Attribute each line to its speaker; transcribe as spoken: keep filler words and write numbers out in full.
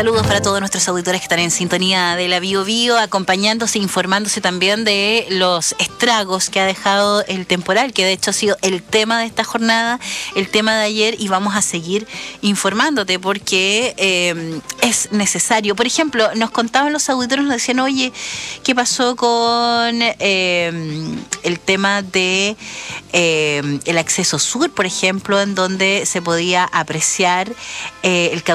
Speaker 1: Saludos para todos nuestros auditores que están en sintonía de la Bio Bio, acompañándose, informándose también de los estragos que ha dejado el temporal, que de hecho ha sido el tema de esta jornada, el tema de ayer, y vamos a seguir informándote porque eh, es necesario. Por ejemplo, nos contaban los auditores, nos decían, oye, ¿qué pasó con eh, el tema de eh, el acceso sur, por ejemplo, en donde se podía apreciar eh, el